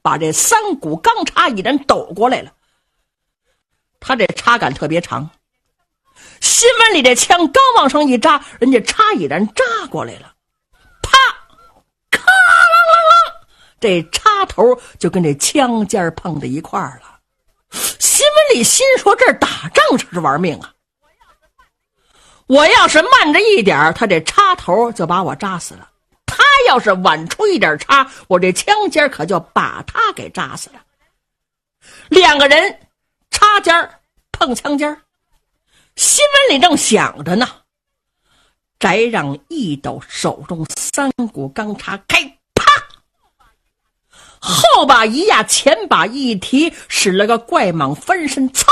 把这3股钢叉一人抖过来了。他这叉杆特别长，新闻里这枪刚往上一扎，人家叉已然扎过来了，啪，咔啷啷啷，这叉头就跟这枪尖碰在一块儿了。新闻里心说，这打仗是玩命啊，我要是慢着一点，他这叉头就把我扎死了，他要是晚出一点叉，我这枪尖可就把他给扎死了。两个人叉尖碰枪尖，新闻里正想着呢，翟让一抖手中3股钢叉，开，啪，后把一压，前把一提，使了个怪蟒翻身，噌，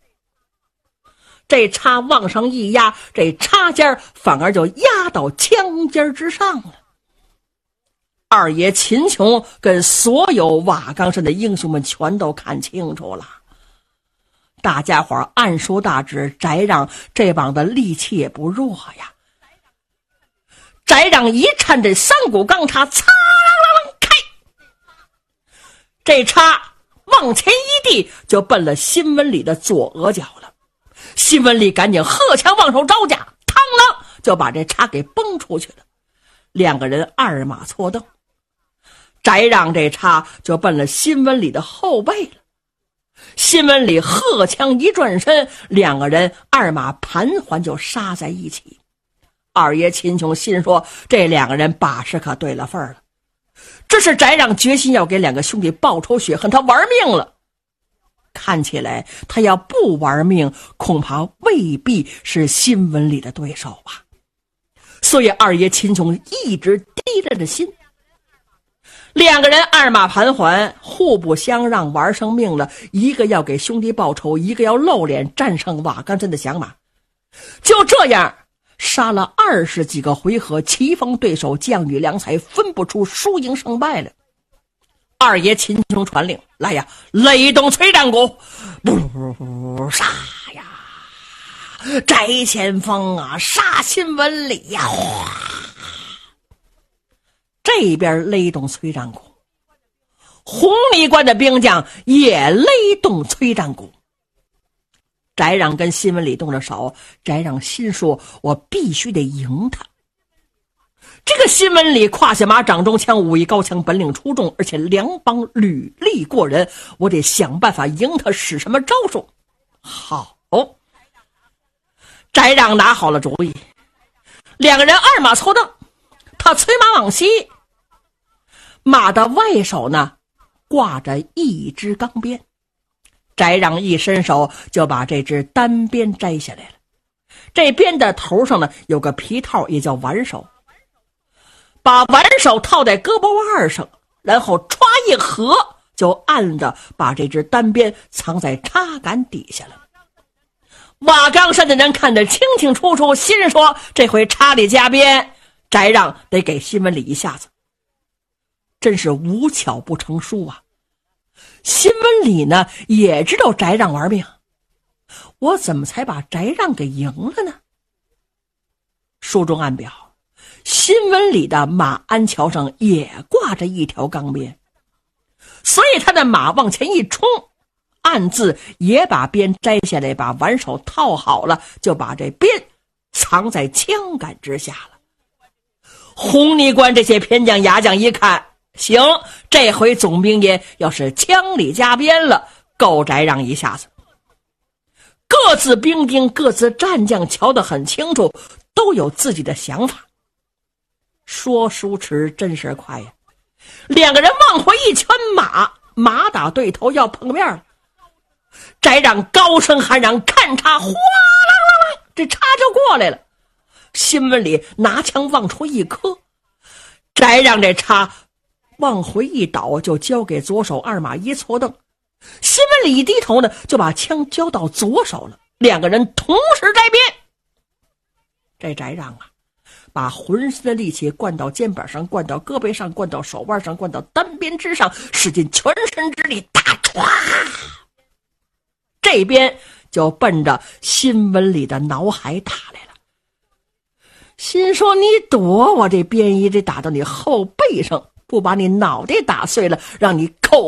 这叉往上一压，这叉尖反而就压到枪尖之上了。二爷秦琼跟所有瓦岗山的英雄们全都看清楚了，大家伙暗说大指，翟让这帮的力气也不弱呀。翟让一颤，这3股钢叉，擦啦啦开，这叉往前一递，就奔了新闻里的左额角了。新闻里赶紧荷枪望手招架，嘡啷就把这叉给崩出去了。两个人二马错蹬，翟让这叉就奔了新闻里的后背了。新闻里荷枪一转身，两个人二马盘桓就杀在一起。二爷秦琼心说，这两个人把式可对了份了，这是翟让决心要给两个兄弟报仇雪恨，他玩命了。看起来他要不玩命，恐怕未必是新闻里的对手吧。所以二爷秦琼一直低着心。两个人二马盘桓，互不相让，玩生命了，一个要给兄弟报仇，一个要露脸战胜瓦岗镇的响马。就这样杀了20几个回合，棋逢对手，将与良才，分不出输赢胜败了。二爷秦琼传令，来呀，雷动崔战鼓，不杀呀，翟前锋啊，杀新闻里呀，这边雷动崔战鼓，红泥关的兵将也雷动崔战鼓。翟让跟新闻里动了手，翟让心说，我必须得赢他。这个新闻里胯下马，掌中枪，武艺高强，本领出众，而且两帮履历过人，我得想办法赢他，使什么招数？好，翟让拿好了主意。两个人二马凑蹬，他催马往西，马的外手呢挂着一支钢鞭，翟让一伸手就把这只单鞭摘下来了。这鞭的头上呢有个皮套，也叫挽手，把挽手套在胳膊腕上，然后歘一合，就按着把这只单鞭藏在插杆底下了。瓦岗山的人看得清清楚楚，心说这回插里加鞭，翟让得给新闻里一下子。真是无巧不成书啊！新闻里呢也知道翟让玩命，我怎么才把翟让给赢了呢？书中暗表，新闻里的马鞍桥上也挂着一条钢鞭，所以他的马往前一冲，暗自也把鞭摘下来，把挽手套好了，就把这鞭藏在枪杆之下了。红泥关这些偏将牙将一看，行，这回总兵爷要是枪里加鞭了，够翟让一下子。各自兵丁，各自战将瞧得很清楚，都有自己的想法。说时迟，真是快呀！两个人往回一圈马打对头要碰面了。翟让高声喊嚷，看叉，哗啦啦啦，这叉就过来了。新闻里拿枪往出一磕，翟让这叉往回一倒，就交给左手，二马一错蹬。新闻里一低头呢，就把枪交到左手了。两个人同时摘鞭。这翟让啊，把浑身的力气灌到肩膀上，灌到胳膊上，灌到手腕上，灌到单鞭之上，使尽全身之力，大歘，这边就奔着新闻里的脑海打来了。心说你躲，我这鞭一直打到你后背上，不把你脑袋打碎了，让你口